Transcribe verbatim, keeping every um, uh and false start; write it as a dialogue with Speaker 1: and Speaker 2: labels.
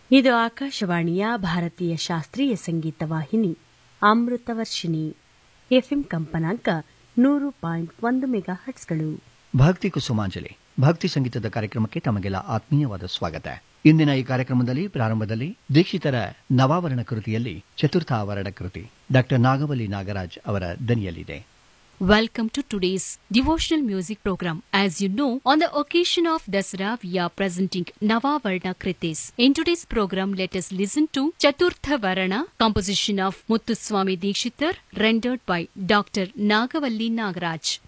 Speaker 1: ಇದು ಆಕಾಶವಾಣಿಯ ಭಾರತೀಯ ಶಾಸ್ತ್ರೀಯ ಸಂಗೀತ ವಾಹಿನಿ ಅಮೃತವರ್ಷಿಣಿ ಎಫ್ಎಂ ಕಂಪನಾಂಕ ನೂರು ಪಾಯಿಂಟ್ ಒಂದು ಮೆಗಾ ಹಟ್ಸ್ಗಳು.
Speaker 2: ಭಕ್ತಿ ಕುಸುಮಾಂಜಲಿ ಭಕ್ತಿ ಸಂಗೀತದ ಕಾರ್ಯಕ್ರಮಕ್ಕೆ ತಮಗೆಲ್ಲ ಆತ್ಮೀಯವಾದ ಸ್ವಾಗತ. ಇಂದಿನ ಈ ಕಾರ್ಯಕ್ರಮದಲ್ಲಿ ಪ್ರಾರಂಭದಲ್ಲಿ ದೀಕ್ಷಿತರ ನವಾವರಣ ಕೃತಿಯಲ್ಲಿ ಚತುರ್ಥಾವರಣ ಕೃತಿ ಡಾಕ್ಟರ್ ನಾಗವಲ್ಲಿ ನಾಗರಾಜ್ ಅವರ ದನಿಯಲ್ಲಿದೆ.
Speaker 3: Welcome to today's devotional music program. As you know, on the occasion of Dasara, we are presenting Navavarna Kritis. In today's program, let us listen to Chaturtha Varana, composition of Muthuswami Dikshitar, rendered by Doctor Nagavalli Nagaraj.